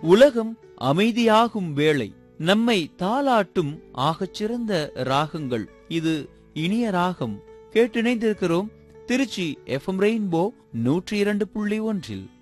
உலகம் அமைதியாகும் வேளை நம்மை தாளாட்டும் ஆகச்சிறந்த ராகங்கள். இது இனிய ராகம். கேட்டிணைந்திருக்கிறோம் திருச்சி FM ரெயின்போ 102.1.